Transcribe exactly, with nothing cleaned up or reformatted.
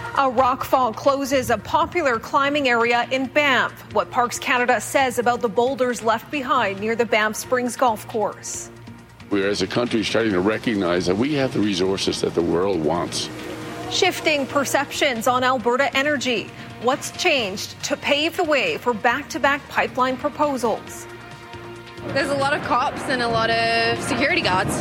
A rockfall closes a popular climbing area in Banff. What Parks Canada says about the boulders left behind near the Banff Springs Golf Course. We are, as a country, starting to recognize that we have the resources that the world wants. Shifting perceptions on Alberta energy. What's changed to pave the way for back-to-back pipeline proposals? There's a lot of cops and a lot of security guards.